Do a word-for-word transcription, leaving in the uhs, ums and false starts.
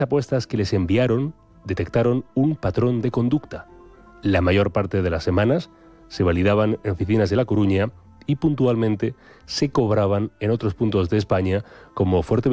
apuestas que les enviaron detectaron un patrón de conducta. La mayor parte de las semanas se validaban en oficinas de La Coruña y puntualmente se cobraban en otros puntos de España como Fuerte